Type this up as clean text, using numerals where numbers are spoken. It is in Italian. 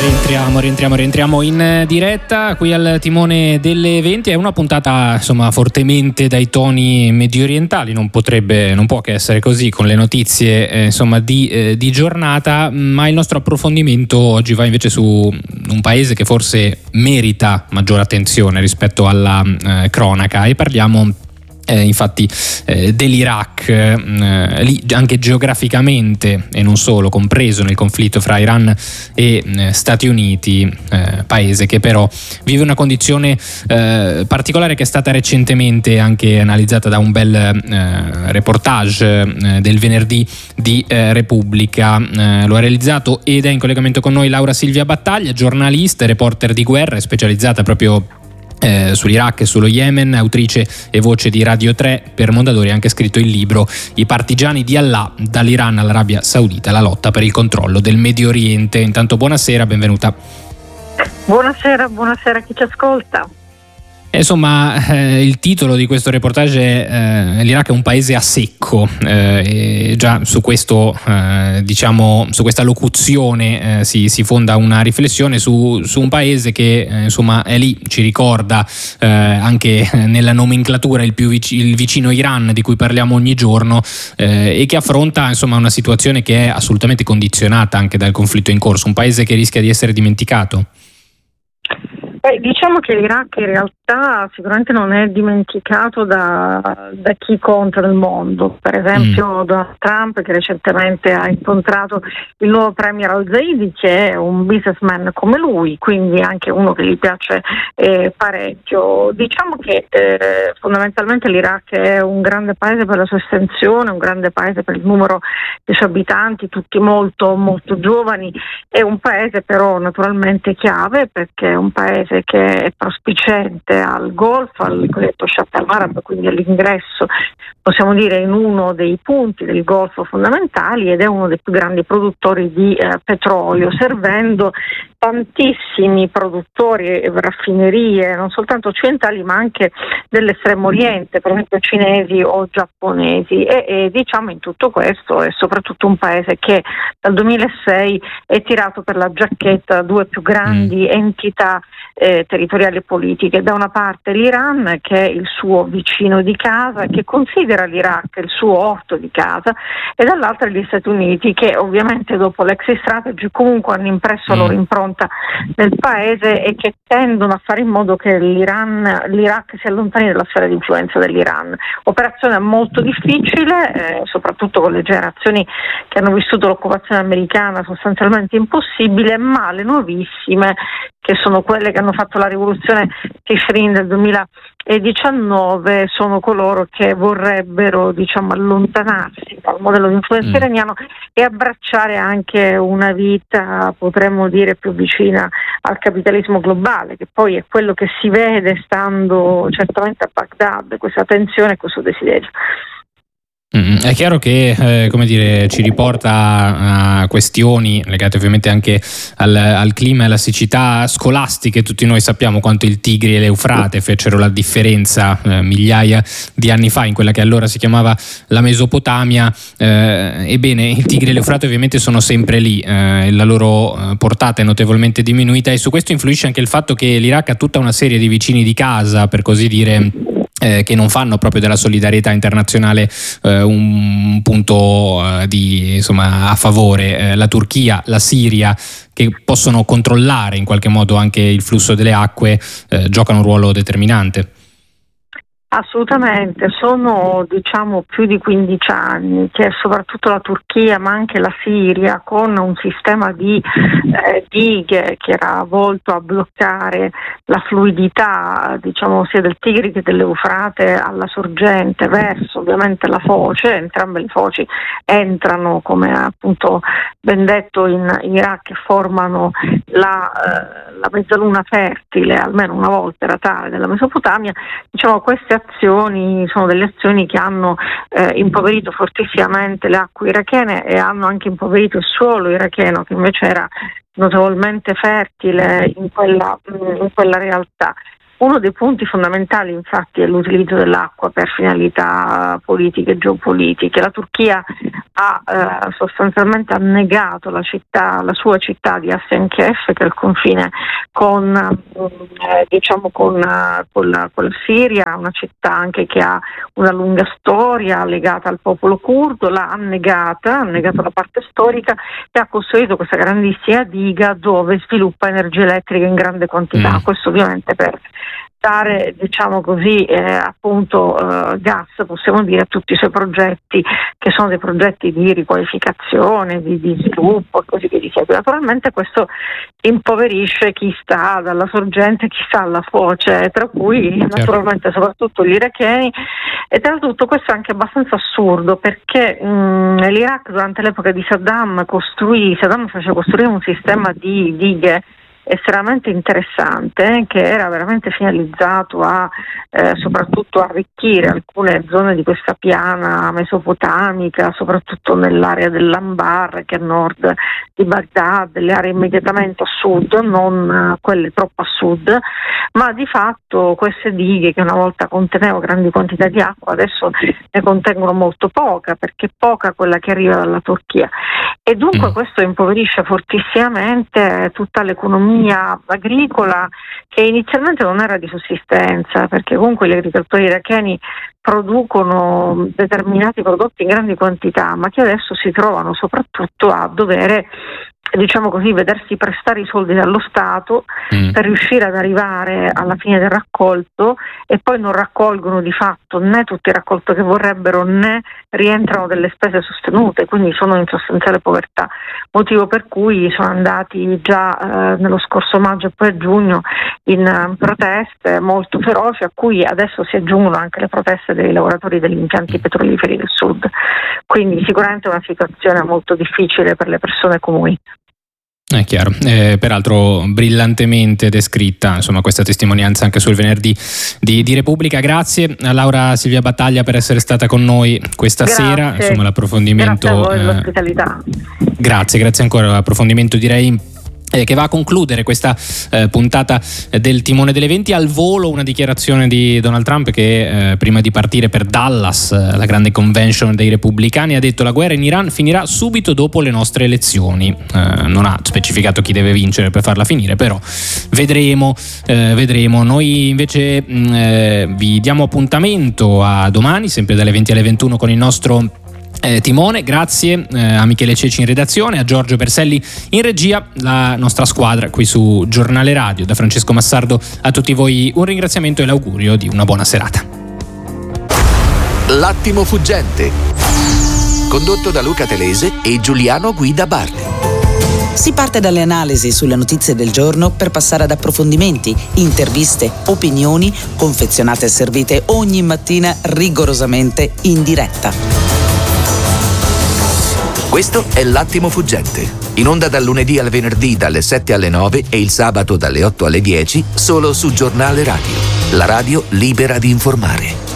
Rientriamo in diretta qui al timone delle 20. È una puntata insomma fortemente dai toni mediorientali, non può che essere così con le notizie di giornata, ma il nostro approfondimento oggi va invece su un paese che forse merita maggiore attenzione rispetto alla cronaca, e parliamo infatti dell'Iraq, lì anche geograficamente e non solo, compreso nel conflitto fra Iran e Stati Uniti, paese che però vive una condizione particolare che è stata recentemente anche analizzata da un bel reportage del venerdì di Repubblica. Lo ha realizzato ed è in collegamento con noi Laura Silvia Battaglia, giornalista e reporter di guerra, specializzata proprio sull'Iraq e sullo Yemen, autrice e voce di Radio 3 per Mondadori, ha anche scritto il libro I partigiani di Allah, dall'Iran all'Arabia Saudita, la lotta per il controllo del Medio Oriente. Intanto buonasera, benvenuta. Buonasera a chi ci ascolta. Insomma, il titolo di questo reportage è l'Iraq è un paese a secco, e già su questo su questa locuzione si fonda una riflessione su un paese che insomma è lì, ci ricorda anche nella nomenclatura il vicino Iran di cui parliamo ogni giorno, e che affronta insomma una situazione che è assolutamente condizionata anche dal conflitto in corso, un paese che rischia di essere dimenticato. Diciamo che l'Iraq in realtà sicuramente non è dimenticato da chi conta nel mondo. Per esempio Donald Trump, che recentemente ha incontrato il nuovo premier al-Zaidi, che è un businessman come lui, quindi anche uno che gli piace parecchio. Diciamo che fondamentalmente l'Iraq è un grande paese per la sua estensione, un grande paese per il numero dei suoi abitanti, tutti molto molto giovani. È un paese però naturalmente chiave, perché è un paese che è prospiciente al Golfo, al cosiddetto Shatt al-Arab, quindi all'ingresso, possiamo dire, in uno dei punti del Golfo fondamentali, ed è uno dei più grandi produttori di petrolio, servendo tantissimi produttori e raffinerie, non soltanto occidentali ma anche dell'estremo oriente, per esempio cinesi o giapponesi, e diciamo in tutto questo è soprattutto un paese che dal 2006 è tirato per la giacchetta da due più grandi entità territoriali e politiche: da una parte l'Iran, che è il suo vicino di casa, che considera l'Iraq il suo orto di casa, e dall'altra gli Stati Uniti, che ovviamente dopo l'exit strategy comunque hanno impresso la loro impronta nel paese e che tendono a fare in modo che l'Iraq si allontani dalla sfera di influenza dell'Iran. Operazione molto difficile, soprattutto con le generazioni che hanno vissuto l'occupazione americana, sostanzialmente impossibile, ma le nuovissime, che sono quelle che hanno fatto la rivoluzione Tishreen del 2019, sono coloro che vorrebbero allontanarsi dal modello di influenza iraniano e abbracciare anche una vita, potremmo dire, più vicina al capitalismo globale, che poi è quello che si vede stando certamente a Baghdad, questa tensione e questo desiderio. È chiaro che ci riporta a questioni legate ovviamente anche al clima e alla siccità scolastiche. Tutti noi sappiamo quanto il Tigri e l'Eufrate fecero la differenza migliaia di anni fa in quella che allora si chiamava la Mesopotamia. Ebbene, il Tigri e l'Eufrate ovviamente sono sempre lì, la loro portata è notevolmente diminuita, e su questo influisce anche il fatto che l'Iraq ha tutta una serie di vicini di casa, per così dire, che non fanno proprio della solidarietà internazionale un punto a favore. La Turchia, la Siria, che possono controllare in qualche modo anche il flusso delle acque, giocano un ruolo determinante. Assolutamente, sono più di 15 anni che soprattutto la Turchia ma anche la Siria, con un sistema di dighe che era volto a bloccare la fluidità sia del Tigri che dell'Eufrate alla sorgente verso ovviamente la foce. Entrambe le foci entrano, come appunto ben detto, in Iraq, e formano la mezzaluna fertile, almeno una volta era tale, della Mesopotamia. Queste azioni sono delle azioni che hanno impoverito fortissimamente le acque irachene e hanno anche impoverito il suolo iracheno, che invece era notevolmente fertile in quella realtà. Uno dei punti fondamentali infatti è l'utilizzo dell'acqua per finalità politiche e geopolitiche. La Turchia ha sostanzialmente annegato la sua città di Asiankef, che è il confine con la Siria, una città anche che ha una lunga storia legata al popolo curdo. L'ha annegata la parte storica e ha costruito questa grandissima diga dove sviluppa energia elettrica in grande quantità. Questo ovviamente per dare, gas, possiamo dire, a tutti i suoi progetti, che sono dei progetti di riqualificazione, di sviluppo e così via di seguito. Naturalmente questo impoverisce chi sta dalla sorgente, chi sta alla foce, tra cui naturalmente soprattutto gli iracheni. E tra l'altro questo è anche abbastanza assurdo, perché l'Iraq durante l'epoca di Saddam fece costruire un sistema di dighe estremamente interessante, che era veramente finalizzato a soprattutto arricchire alcune zone di questa piana mesopotamica, soprattutto nell'area dell'Anbar, che è a nord di Baghdad, le aree immediatamente a sud, non quelle troppo a sud, ma di fatto queste dighe, che una volta contenevano grandi quantità di acqua, adesso ne contengono molto poca, perché è poca quella che arriva dalla Turchia, e dunque questo impoverisce fortissimamente tutta l'economia agricola, che inizialmente non era di sussistenza, perché comunque gli agricoltori iracheni producono determinati prodotti in grandi quantità, ma che adesso si trovano soprattutto a dovere, vedersi prestare i soldi dallo Stato per riuscire ad arrivare alla fine del raccolto, e poi non raccolgono di fatto né tutto il raccolto che vorrebbero, né rientrano delle spese sostenute, quindi sono in sostanziale povertà, motivo per cui sono andati già nello scorso maggio e poi a giugno in proteste molto feroci, a cui adesso si aggiungono anche le proteste dei lavoratori degli impianti petroliferi del sud. Quindi sicuramente è una situazione molto difficile per le persone comuni. È chiaro, peraltro brillantemente descritta, questa testimonianza anche sul venerdì di Repubblica. Grazie a Laura Silvia Battaglia per essere stata con noi questa sera, l'approfondimento. Grazie a voi per l'ospitalità. Grazie ancora, l'approfondimento direi che va a concludere questa puntata del Timone delle 20. Al volo una dichiarazione di Donald Trump che prima di partire per Dallas, la grande convention dei repubblicani, ha detto: la guerra in Iran finirà subito dopo le nostre elezioni. Non ha specificato chi deve vincere per farla finire, però vedremo. Noi invece vi diamo appuntamento a domani, sempre dalle 20 alle 21, con il nostro Timone. Grazie a Michele Ceci in redazione, a Giorgio Berselli in regia, la nostra squadra qui su Giornale Radio. Da Francesco Massardo a tutti voi un ringraziamento e l'augurio di una buona serata. L'attimo fuggente, condotto da Luca Telese e Giuliano Guida Bardi. Si parte dalle analisi sulle notizie del giorno per passare ad approfondimenti, interviste, opinioni, confezionate e servite ogni mattina rigorosamente in diretta. Questo è L'Attimo Fuggente, in onda dal lunedì al venerdì dalle 7 alle 9 e il sabato dalle 8 alle 10, solo su Giornale Radio, la radio libera di informare.